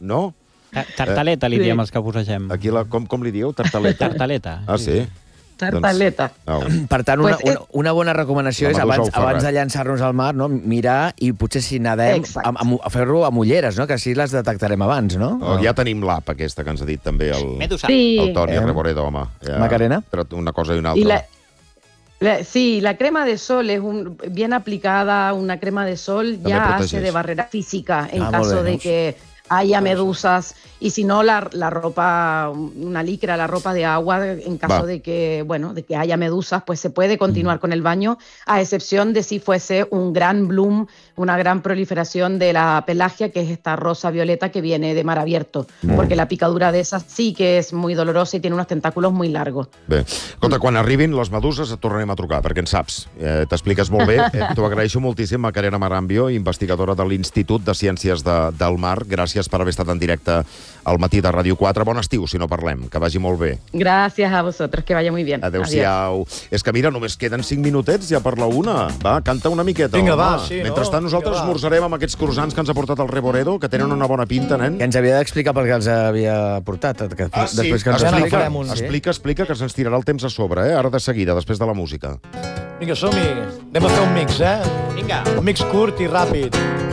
no? Tartaleta li diem els que bussegem. Aquí com li dieu? Tartaleta? Tartaleta. Ah, sí? Tartaleta. Per tant, una bona recomanació és, abans de llançar-nos al mar, mirar i potser si nadem, a fer-ho amb ulleres, que així les detectarem abans, no? Ja tenim l'app aquesta que ens ha dit també el Toni Reboredo, home. Macarena? Una cosa i una altra. Sí, la crema de sol es bien aplicada, una crema de sol ya hace de barrera física en caso de que haya medusas, y si no la ropa, una licra, la ropa de agua, en caso de que haya medusas, pues se puede continuar con el baño, a excepción de si fuese un gran bloom, una gran proliferación de la pelagia, que es esta rosa violeta que viene de mar abierto, porque la picadura de esas sí que és muy dolorosa i tiene unos tentáculos muy largos. Bé, escolta, quan arribin les meduses et tornarem a trucar, perquè en saps, t'expliques molt bé. T'ho agraeixo moltíssim, Macarena Marambio, investigadora de l'Institut de Ciències del Mar. Gràcies per haver estat en directe al matí de Ràdio 4. Bon estiu, si no parlem. Que vagi molt bé. Gracias a vosotros, que vaya muy bien. Adéu-siau. És que mira, només queden 5 minutets ja per la 1. Va, canta una miqueta. Vinga, va, sí. Mentrestant nosaltres esmorzarem amb aquests croissants que ens ha portat el Reboredo, que tenen una bona pinta, nen. Que ens havia d'explicar per què els havia portat. Sí, explica, que se'ns tirarà el temps a sobre, ara de seguida, després de la música. Vinga, som-hi. Anem a fer un mix, Vinga. Un mix curt i ràpid.